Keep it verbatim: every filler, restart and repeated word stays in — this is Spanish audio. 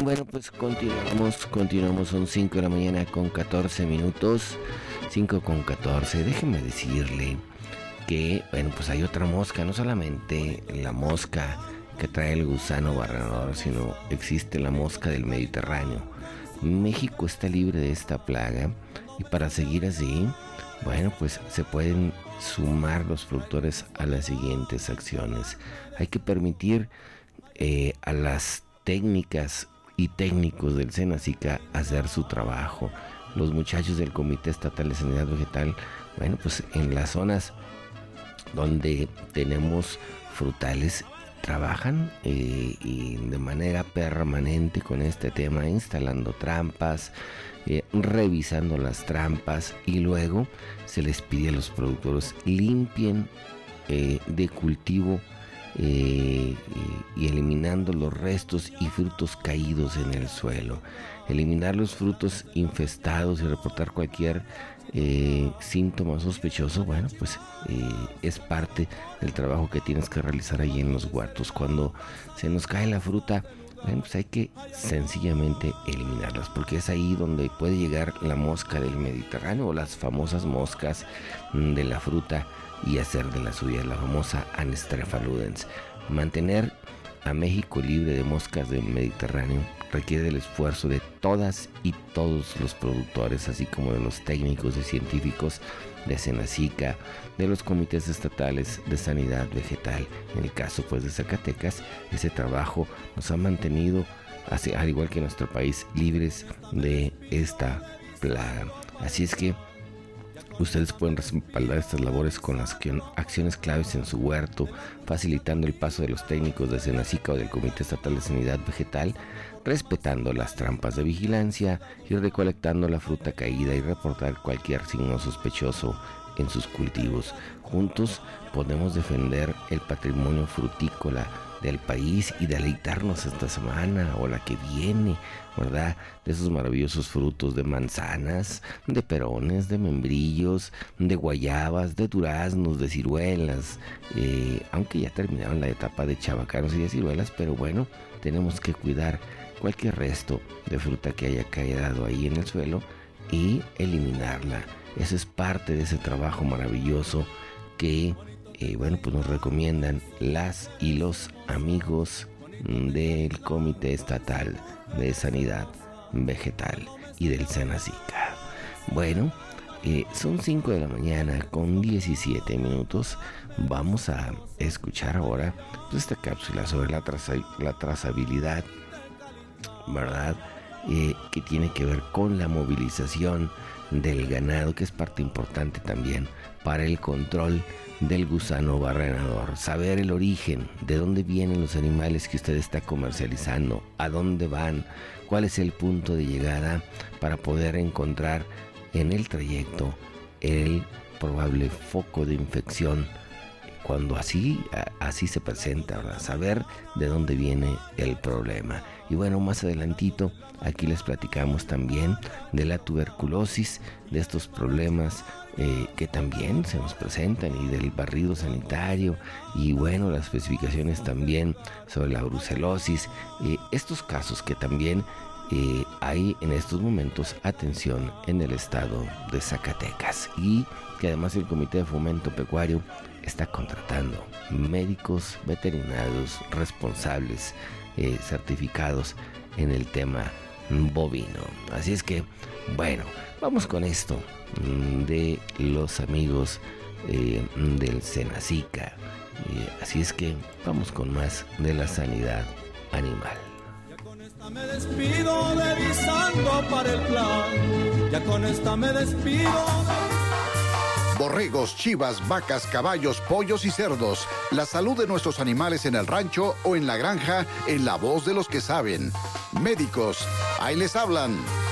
Bueno, pues continuamos, continuamos, son cinco de la mañana con catorce minutos, cinco con catorce. Déjeme decirle que, bueno, pues hay otra mosca, no solamente la mosca que trae el gusano barrenador, sino existe la mosca del Mediterráneo. México está libre de esta plaga y para seguir así, bueno, pues se pueden sumar los productores a las siguientes acciones. Hay que permitir eh, a las técnicas y técnicos del Senacica hacer su trabajo. Los muchachos del Comité Estatal de Sanidad Vegetal, bueno, pues en las zonas donde tenemos frutales trabajan eh, y de manera permanente con este tema, instalando trampas, eh, revisando las trampas, y luego se les pide a los productores limpien eh, de cultivo eh, y, y eliminando los restos y frutos caídos en el suelo, eliminar los frutos infestados y reportar cualquier eh, síntoma sospechoso. Bueno, pues eh, es parte del trabajo que tienes que realizar ahí en los huertos. Cuando se nos cae la fruta, bueno, pues hay que sencillamente eliminarlas, porque es ahí donde puede llegar la mosca del Mediterráneo o las famosas moscas de la fruta y hacer de la suya la famosa Anestrefa ludens. Mantener a México libre de moscas del Mediterráneo requiere del esfuerzo de todas y todos los productores, así como de los técnicos y científicos de Senacica, de los comités estatales de sanidad vegetal. En el caso pues de Zacatecas, ese trabajo nos ha mantenido, así, al igual que nuestro país, libres de esta plaga. Así es que ustedes pueden respaldar estas labores con las acciones claves en su huerto, facilitando el paso de los técnicos de Senacica o del Comité Estatal de Sanidad Vegetal, respetando las trampas de vigilancia y recolectando la fruta caída y reportar cualquier signo sospechoso en sus cultivos. Juntos podemos defender el patrimonio frutícola del país y deleitarnos esta semana o la que viene, ¿verdad? De esos maravillosos frutos de manzanas, de perones, de membrillos, de guayabas, de duraznos, de ciruelas, eh, aunque ya terminaron la etapa de chabacanos y de ciruelas, pero bueno, tenemos que cuidar cualquier resto de fruta que haya quedado ahí en el suelo y eliminarla. Eso es parte de ese trabajo maravilloso que Eh, bueno, pues nos recomiendan las y los amigos del Comité Estatal de Sanidad Vegetal y del Senacica. Bueno, eh, son cinco de la mañana con diecisiete minutos. Vamos a escuchar ahora pues, esta cápsula sobre la, traza- la trazabilidad, ¿verdad? Eh, que tiene que ver con la movilización del ganado, que es parte importante también para el control del gusano barrenador. Saber el origen, de dónde vienen los animales que usted está comercializando, a dónde van, cuál es el punto de llegada, para poder encontrar en el trayecto el probable foco de infección cuando así, así se presenta, ¿verdad? Saber de dónde viene el problema. Y bueno, más adelantito aquí les platicamos también de la tuberculosis, de estos problemas eh, que también se nos presentan, y del barrido sanitario, y bueno, las especificaciones también sobre la brucelosis, eh, estos casos que también eh, hay en estos momentos atención en el estado de Zacatecas, y que además el Comité de Fomento Pecuario está contratando médicos veterinarios responsables, eh, certificados en el tema bovino. Así es que, bueno, vamos con esto mmm, de los amigos eh, del Senacica. Eh, así es que vamos con más de la sanidad animal. Ya con esta me despido revisando para el plan. Ya con esta me despido de... Borregos, chivas, vacas, caballos, pollos y cerdos. La salud de nuestros animales en el rancho o en la granja, en la voz de los que saben. Médicos, ahí les hablan.